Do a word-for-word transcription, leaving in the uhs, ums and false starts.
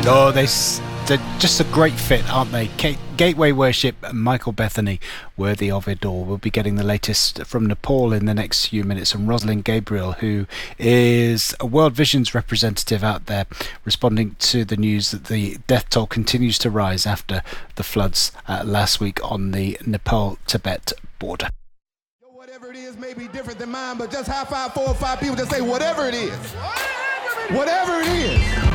Oh, they, they're just a great fit, aren't they? Kate, Gateway Worship and Michael Bethany, worthy of it all. We'll be getting the latest from Nepal in the next few minutes, and Rosalind Gabriel, who is a World Vision's representative out there, responding to the news that the death toll continues to rise after the floods uh, last week on the Nepal-Tibet border. Whatever it is may be different than mine, but just high five four or five people, just say whatever it is. Whatever it is.